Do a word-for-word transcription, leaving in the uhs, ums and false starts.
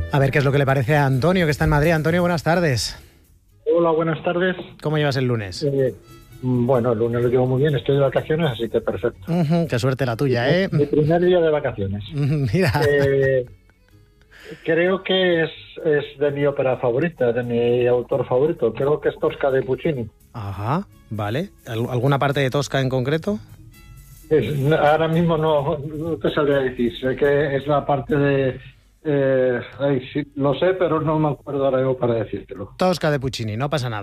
A ver qué es lo que le parece a Antonio, que está en Madrid. Antonio, buenas tardes. Hola, buenas tardes. ¿Cómo llevas el lunes? Eh, bueno, el lunes lo llevo muy bien, estoy de vacaciones, así que perfecto. Uh-huh, qué suerte la tuya, ¿eh? Mi primer día de vacaciones. Mira. Eh, creo que es, es de mi ópera favorita, de mi autor favorito. Creo que es Tosca de Puccini. Ajá, vale. ¿Alguna parte de Tosca en concreto? Es, ahora mismo no, no te sabría decir. Sé que es la parte de... Eh, ay, sí, lo sé, pero no me acuerdo ahora mismo para decírtelo. Tosca de Puccini, no pasa nada.